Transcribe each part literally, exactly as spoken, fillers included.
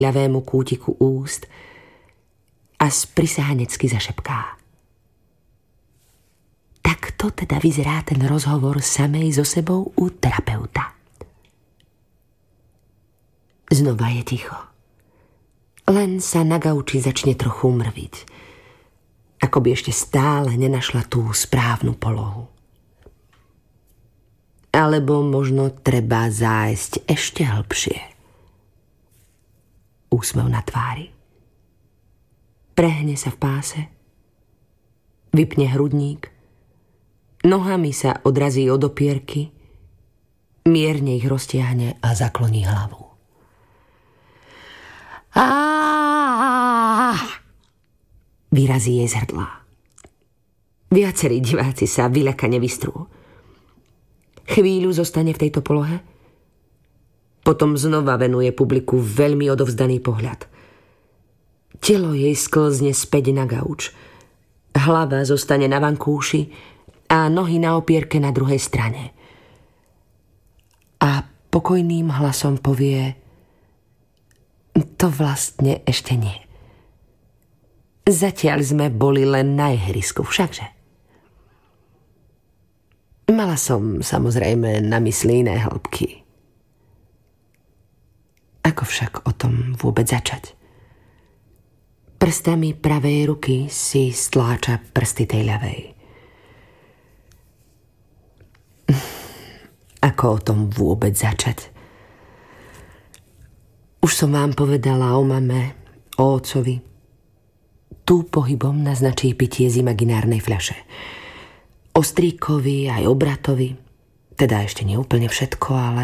ľavému kútiku úst a sprisáhanecky zašepká. Takto teda vyzerá ten rozhovor samej so sebou u terapeuta. Znova je ticho. Len sa na gauči začne trochu mrviť. Ako by ešte stále nenašla tú správnu polohu. Alebo možno treba zájsť ešte hlbšie. Úsmev na tvári. Prehne sa v páse. Vypne hrudník. Nohami sa odrazí od opierky. Mierne ich roztiahne a zakloní hlavu. Aaaaaaah! Vyrazí jej z hrdla. Viacerí diváci sa vyľakane vystrú. Chvíľu zostane v tejto polohe. Potom znova venuje publiku veľmi odovzdaný pohľad. Telo jej sklzne späť na gauč. Hlava zostane na vankúši a nohy na opierke na druhej strane. A pokojným hlasom povie: to vlastne ešte nie. Zatiaľ sme boli len na ihrisku, všakže. Mala som samozrejme na mysli iné hĺbky. Ako však o tom vôbec začať? Prstami pravej ruky si stláča prsty tej ľavej. Ako o tom vôbec začať? Už som vám povedala o mame, o otcovi. Tu pohybom naznačí pitie z imaginárnej fľaše. O strýkovi aj o bratovi. Teda ešte nie úplne všetko, ale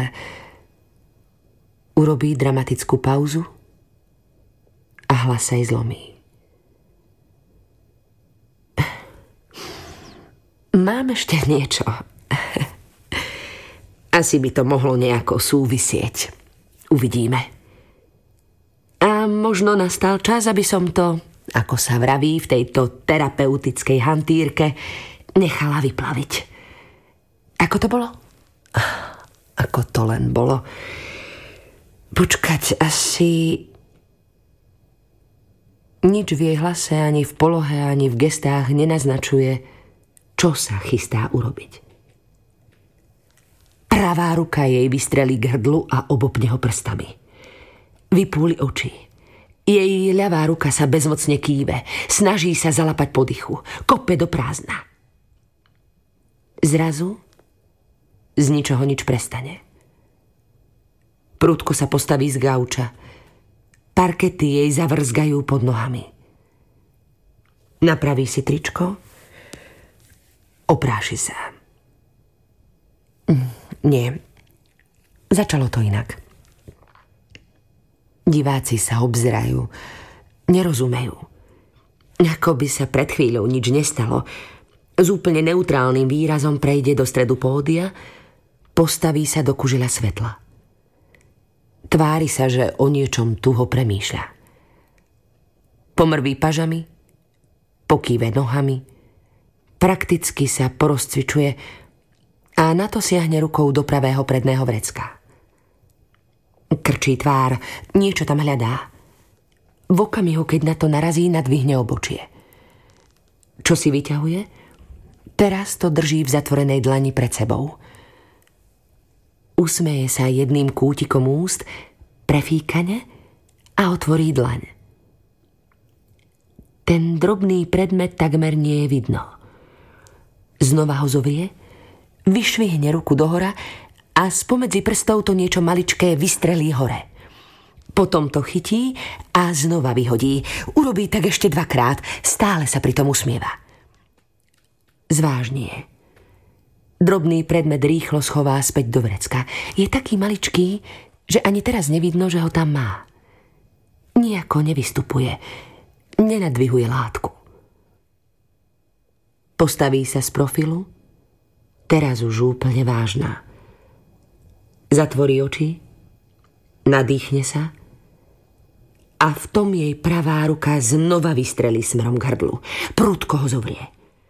urobí dramatickú pauzu a hlas sa jej zlomí. Mám ešte niečo. Asi by to mohlo nejako súvisieť. Uvidíme. A možno nastal čas, aby som to, ako sa vraví v tejto terapeutickej hantírke, nechala vyplaviť. Ako to bolo? Ako to len bolo? Počkať, asi... Nič v jej hlase, ani v polohe, ani v gestách nenaznačuje, čo sa chystá urobiť. Pravá ruka jej vystrelí k hrdlu a obopne ho prstami. Vypúli oči. Jej ľavá ruka sa bezmocne kýve. Snaží sa zalapať po dychu. Kope do prázdna. Zrazu z ničoho nič prestane. Prudko sa postaví z gauča. Parkety jej zavrzgajú pod nohami. Napraví si tričko. Opráši sa. Nie. Začalo to inak. Diváci sa obzerajú. Nerozumejú. Ako by sa pred chvíľou nič nestalo. S úplne neutrálnym výrazom prejde do stredu pódia, postaví sa do kužeľa svetla. Tvári sa, že o niečom tuho premýšľa. Pomrví pažami, pokýve nohami, prakticky sa porozcvičuje a na to siahne rukou do pravého predného vrecka. Krčí tvár, niečo tam hľadá. V okamihu, keď na to narazí, nadvihne obočie. Čo si vyťahuje? Teraz to drží v zatvorenej dlani pred sebou. Usmeje sa jedným kútikom úst, prefíkane a otvorí dlaň. Ten drobný predmet takmer nie je vidno. Znova ho zovie, vyšvihne ruku dohora a spomedzi prstov to niečo maličké vystrelí hore. Potom to chytí a znova vyhodí. Urobí tak ešte dvakrát, stále sa pritom usmieva. Zvážnie. Drobný predmet rýchlo schová späť do vrecka. Je taký maličký, že ani teraz nevidno, že ho tam má. Nijako nevystupuje. Nenadvihuje látku. Postaví sa z profilu, teraz už úplne vážna. Zatvorí oči, nadýchne sa a v tom jej pravá ruka znova vystrelí smerom k hrdlu. Prudko ho zovrie.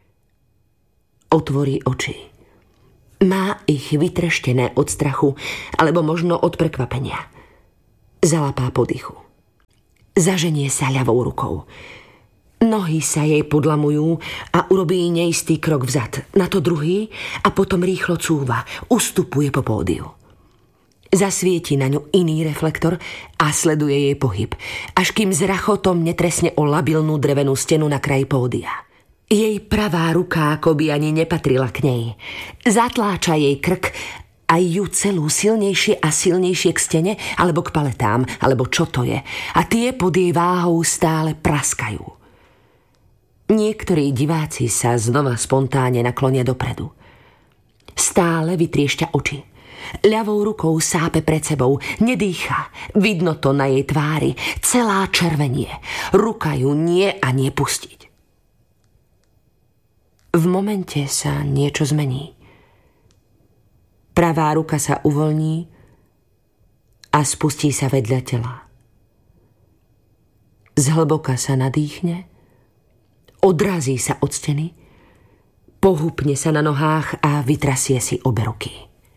Otvorí oči. Má ich vytreštené od strachu alebo možno od prekvapenia. Zalapá po dychu. Zaženie sa ľavou rukou. Nohy sa jej podlamujú a urobí neistý krok vzad, na to druhý a potom rýchlo cúva, ustupuje po pódiu. Zasvieti na ňu iný reflektor a sleduje jej pohyb, až kým s rachotom netresne o labilnú drevenú stenu na kraji pódia. Jej pravá ruka akoby ani nepatrila k nej. Zatláča jej krk a ju celú silnejšie a silnejšie k stene alebo k paletám, alebo čo to je. A tie pod jej váhou stále praskajú. Niektorí diváci sa znova spontáne naklonia dopredu. Stále vytriešťa oči. Ľavou rukou sápe pred sebou, nedýcha. Vidno to na jej tvári, celá červenie. Ruka ju nie a nie pustiť. V momente sa niečo zmení. Pravá ruka sa uvoľní a spustí sa vedľa tela. Zhlboka sa nadýchne, odrazí sa od steny, pohupne sa na nohách a vytrasie si obe ruky.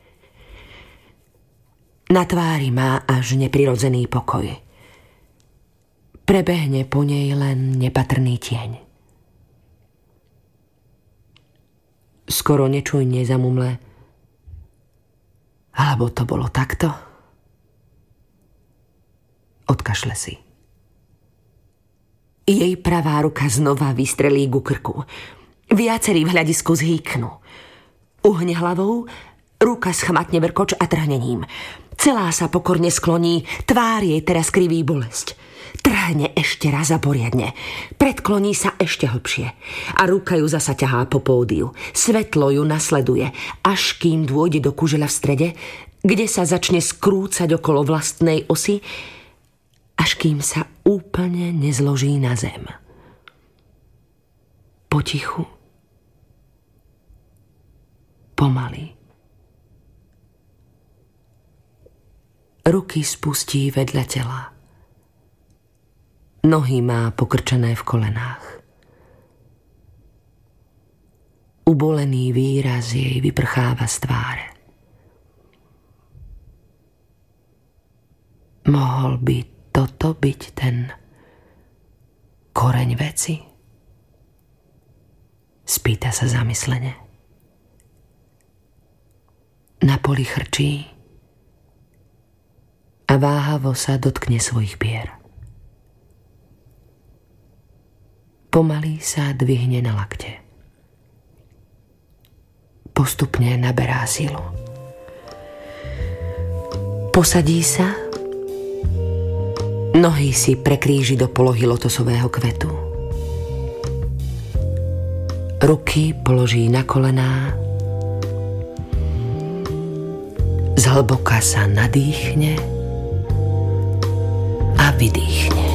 Na tvári má až neprirodzený pokoj. Prebehne po nej len nepatrný tieň. Skoro nečujne zamumle: alebo to bolo takto? Odkašle si. Jej pravá ruka znova vystrelí ku krku. Viacerí v hľadisku zhýknú. Uhne hlavou, ruka schmatne vrkoč a trhnením. Celá sa pokorne skloní, tvár jej teraz kriví bolesť. Trhne ešte raz a poriadne. Predkloní sa ešte hlbšie. A ruka ju zasa ťahá po pódiu. Svetlo ju nasleduje, až kým dôjde do kužeľa v strede, kde sa začne skrúcať okolo vlastnej osy, až kým sa úplne nezloží na zem. Potichu. Pomaly. Ruky spustí vedľa tela. Nohy má pokrčené v kolenách. Ubolený výraz jej vyprcháva z tváre. Mohol by toto byť ten koreň veci? Spýta sa zamyslene. Na poli chrčí a váhavo sa dotkne svojich pier. Pomaly sa dvihne na lakte. Postupne naberá silu. Posadí sa, nohy si prekríži do polohy lotosového kvetu. Ruky položí na kolená, zhlboka sa nadýchne a vydýchne.